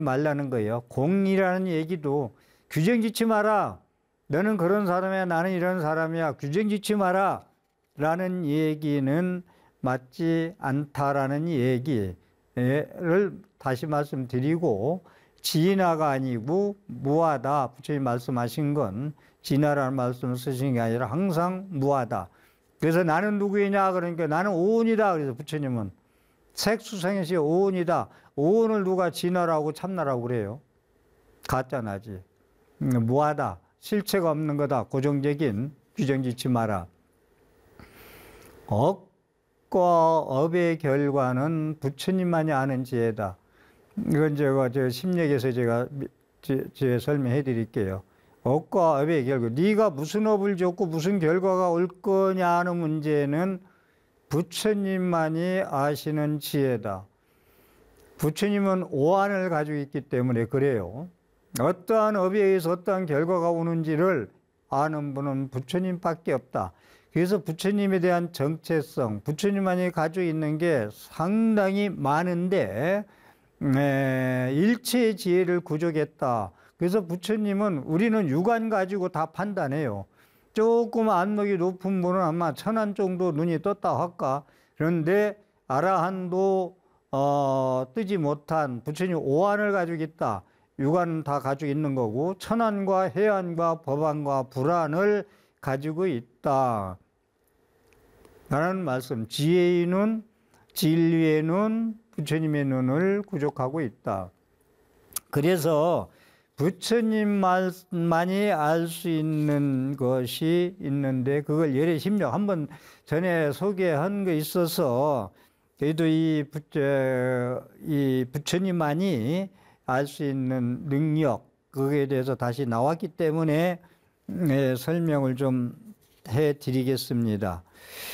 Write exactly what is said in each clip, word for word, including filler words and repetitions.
말라는 거예요. 공이라는 얘기도 규정 짓지 마라. 너는 그런 사람이야. 나는 이런 사람이야. 규정 짓지 마라. 라는 얘기는 맞지 않다라는 얘기를 다시 말씀드리고, 진화가 아니고 무하다. 부처님 말씀하신 건 진화라는 말씀을 쓰신 게 아니라 항상 무하다. 그래서 나는 누구이냐? 그러니까 나는 오온이다. 그래서 부처님은 색수생에서 오온이다. 오온을 누가 진화라고 참나라고 그래요? 가짜나지. 무하다. 실체가 없는 거다. 고정적인 규정 짓지 마라. 억과 업의 결과는 부처님만이 아는 지혜다. 이건 제가 저 심력에서 제가 제, 제 설명해 드릴게요. 업과 업의 결과. 네가 무슨 업을 줬고 무슨 결과가 올 거냐 하는 문제는 부처님만이 아시는 지혜다. 부처님은 오한을 가지고 있기 때문에 그래요. 어떠한 업에 의해서 어떠한 결과가 오는지를 아는 분은 부처님밖에 없다. 그래서 부처님에 대한 정체성, 부처님만이 가지고 있는 게 상당히 많은데 에, 일체의 지혜를 구족했다. 그래서 부처님은 우리는 육안 가지고 다 판단해요. 조금 안목이 높은 분은 아마 천안 정도 눈이 떴다 할까. 그런데 아라한도 어, 뜨지 못한 부처님 오한을 가지고 있다. 육안은 다 가지고 있는 거고 천안과 해안과 법안과 불안을 가지고 있다. 라는 말씀. 지혜의 눈, 진리의 눈, 부처님의 눈을 구족하고 있다. 그래서 부처님만이 알 수 있는 것이 있는데 그걸 예례 심력 한번 전에 소개한 거 있어서 저희도 이, 부처, 이 부처님만이 알 수 있는 능력 그거에 대해서 다시 나왔기 때문에 네, 설명을 좀 해드리겠습니다.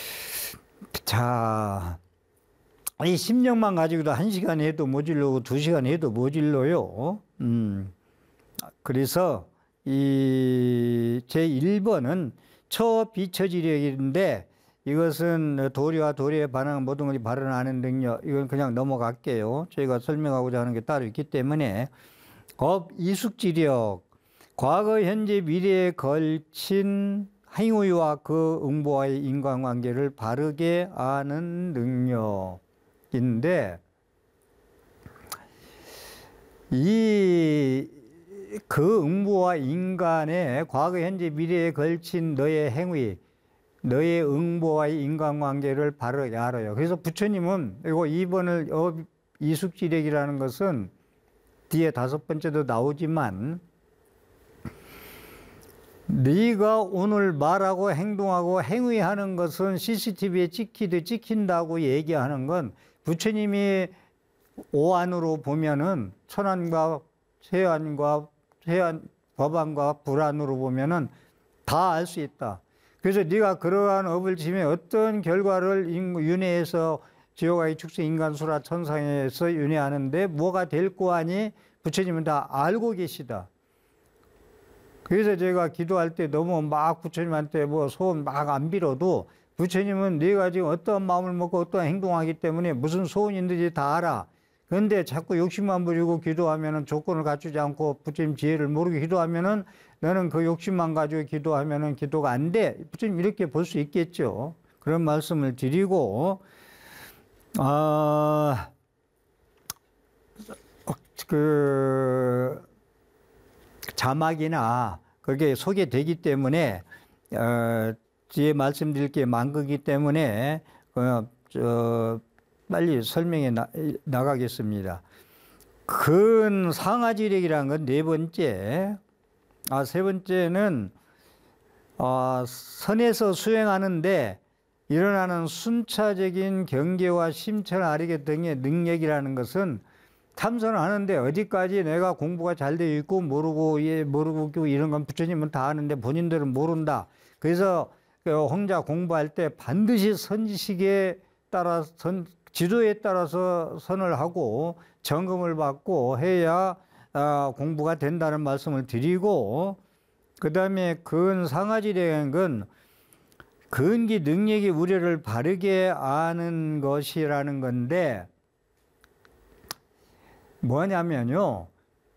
자, 이 심력만 가지고도 한 시간 해도 모질르고 두 시간 해도 모질러요. 음. 그래서 이 제일 번은 처비처지력인데 이것은 도리와 도리에 반응한 모든 것이 발언하는 능력. 이건 그냥 넘어갈게요. 저희가 설명하고자 하는 게 따로 있기 때문에. 업 이숙지력. 과거, 현재, 미래에 걸친 행위와 그 응보와의 인과관계를 바르게 아는 능력인데 이 그 응보와 인간의 과거, 현재, 미래에 걸친 너의 행위, 너의 응보와의 인간관계를 바르게 알아요. 그래서 부처님은 이거 이 번을 업 이숙지력이라는 것은 뒤에 다섯 번째도 나오지만 네가 오늘 말하고 행동하고 행위하는 것은 씨씨티비에 찍히듯 찍힌다고 얘기하는 건 부처님이 오안으로 보면은 천안과 해안과 해안 법안과 불안으로 보면은 다 알 수 있다. 그래서 네가 그러한 업을 지면 어떤 결과를 윤회해서 지옥아의 축생 인간수라 천상에서 윤회하는데 뭐가 될 거 아니 부처님은 다 알고 계시다. 그래서 제가 기도할 때 너무 막 부처님한테 뭐 소원 막 안 빌어도 부처님은 네가 지금 어떠한 마음을 먹고 어떠한 행동하기 때문에 무슨 소원이 있는지 다 알아. 그런데 자꾸 욕심만 부리고 기도하면은 조건을 갖추지 않고 부처님 지혜를 모르게 기도하면은 너는 그 욕심만 가지고 기도하면은 기도가 안 돼. 부처님 이렇게 볼 수 있겠죠. 그런 말씀을 드리고, 아, 그, 자막이나 그게 소개되기 때문에, 어, 뒤에 말씀드릴 게 많기 때문에, 어, 저, 빨리 설명해 나, 나가겠습니다. 근 상하지력이라는 건 네 번째, 아, 세 번째는, 어, 선에서 수행하는데 일어나는 순차적인 경계와 심처를 아리게 등의 능력이라는 것은 참선을 하는데 어디까지 내가 공부가 잘 되어 있고 모르고, 예, 모르고 이런 건 부처님은 다 아는데 본인들은 모른다. 그래서 혼자 공부할 때 반드시 선지식에 따라 선, 지도에 따라서 선을 하고 점검을 받고 해야 어, 공부가 된다는 말씀을 드리고, 그 다음에 근상하지력인 건 근기 능력의 우려를 바르게 아는 것이라는 건데 뭐냐면요,